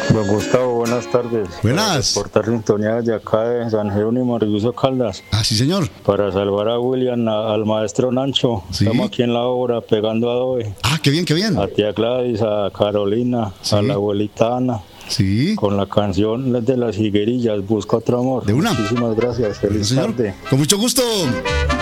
Don Gustavo, buenas tardes. Buenas. Portar sintonía de acá de San Jerónimo, Riguzo Caldas. Ah, sí, señor. Para salvar a William, al maestro Nancho. Sí. Estamos aquí en la obra pegando adobe. Ah, qué bien, qué bien. A tía Gladys, a Carolina, Sí. a la abuelita Ana. Sí. Con la canción de las higuerillas, Busca otro amor. De una. Muchísimas gracias. Feliz Señor, tarde. con mucho gusto.